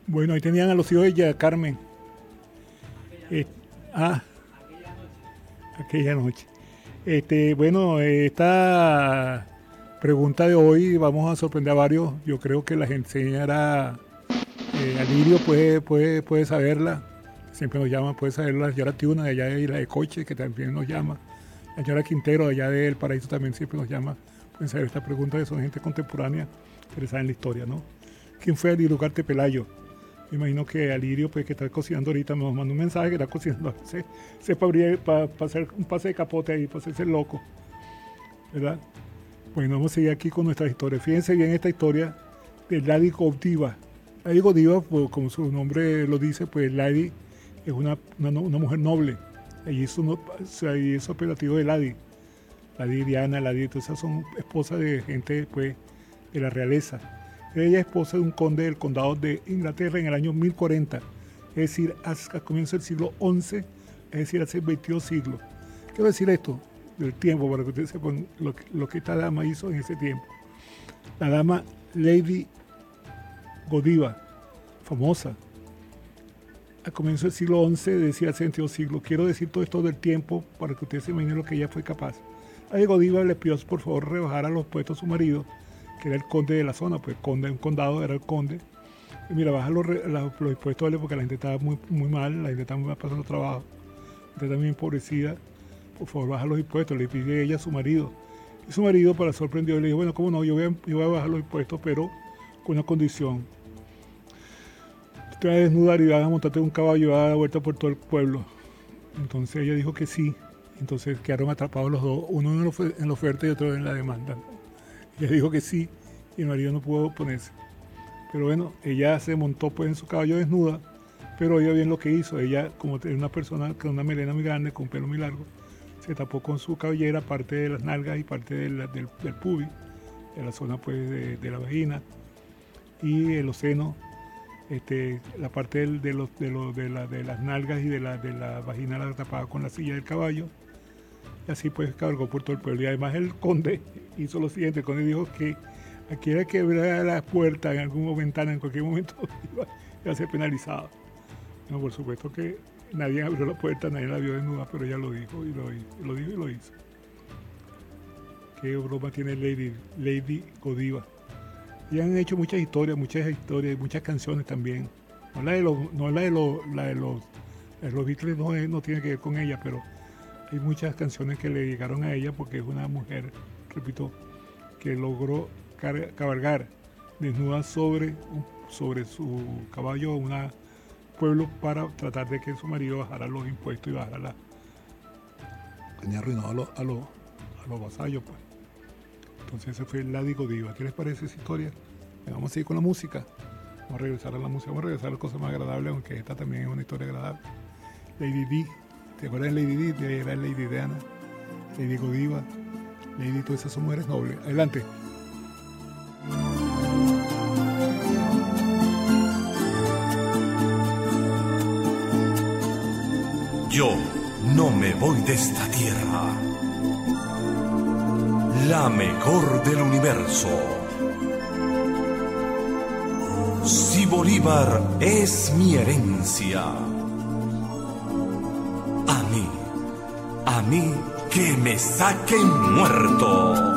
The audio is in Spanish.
Bueno, ahí tenían a los hijos de ella, Carmen. Eh, ah, aquella noche. Bueno, esta pregunta de hoy vamos a sorprender a varios. Yo creo que la gente señora Alirio puede saberla. Siempre nos llama, puede saberla. La señora Tiuna de allá de la de Coche, que también nos llama. La señora Quintero de allá del Paraíso también siempre nos llama. Pueden saber esta pregunta, que son gente contemporánea interesada en la historia, ¿no? ¿Quién fue Alirio Ugarte Pelayo? Me imagino que Alirio, pues, que está cocinando ahorita, nos mandó un mensaje que está cocinando. Se para hacer un pase de capote ahí, para hacerse loco, ¿verdad? Bueno, vamos a seguir aquí con nuestra historia. Fíjense bien esta historia de Lady Godiva. Lady Godiva, pues, como su nombre lo dice, pues Lady es una mujer noble. Allí es apelativo de Lady. Lady Diana, Lady, todas esas son esposas de gente, pues, de la realeza. Ella es esposa de un conde del condado de Inglaterra en el año 1040, es decir, hasta comienzo del siglo XI, es decir, hace 22 siglos. Quiero decir esto del tiempo, para que ustedes sepan lo que esta dama hizo en ese tiempo. La dama Lady Godiva, famosa, a comienzo del siglo XI, decía hace 22 siglos. Quiero decir todo esto del tiempo para que ustedes se imaginen lo que ella fue capaz. Lady Godiva le pidió, por favor, rebajar a los puestos a su marido, que era el conde de la zona, pues conde, un condado era el conde. Y mira, baja los impuestos, ¿vale? Porque la gente estaba muy, muy mal, la gente estaba muy mal pasando trabajo, la gente estaba muy empobrecida. Por favor, baja los impuestos, le pide ella a su marido. Y su marido, para sorprendido, le dijo, bueno, cómo no, yo voy a bajar los impuestos, pero con una condición. Te vas a desnudar y vas a montarte en un caballo y vas a dar vuelta por todo el pueblo. Entonces ella dijo que sí. Entonces quedaron atrapados los dos, uno en la oferta y otro en la demanda. Ella dijo que sí y el marido no pudo oponerse. Pero bueno, ella se montó pues en su caballo desnuda, pero oiga bien lo que hizo. Ella, como era una persona con una melena muy grande, con pelo muy largo, se tapó con su cabellera parte de las nalgas y parte del pubis, de la zona pues de la vagina y los senos. La parte de las nalgas y de la vagina la tapaba con la silla del caballo. Y así pues cargó por todo el pueblo. Y además el conde hizo lo siguiente. El conde dijo que aquí era que abriera la puerta en alguna ventana, en cualquier momento iba a ser penalizado. No, por supuesto que nadie abrió la puerta, nadie la vio desnuda, pero ella lo dijo y lo hizo. Qué broma tiene Lady Godiva. Y han hecho muchas historias, muchas canciones también. La de los Beatles no tiene que ver con ella, pero hay muchas canciones que le llegaron a ella porque es una mujer, repito, que logró cabalgar desnuda sobre su caballo a un pueblo para tratar de que su marido bajara los impuestos y bajara tenía arruinado a los vasallos, pues. Entonces ese fue Lady Godiva. ¿Qué les parece esa historia? Vamos a seguir con la música. Vamos a regresar a la música, vamos a regresar a las cosas más agradables, aunque esta también es una historia agradable. Lady Di, ¿te acuerdas de Lady Di? Era Lady Diana, Lady Godiva, Lady, todas esas son mujeres nobles. Adelante. Yo no me voy de esta tierra. La mejor del universo. Si Bolívar es mi herencia, a mí que me saquen muerto.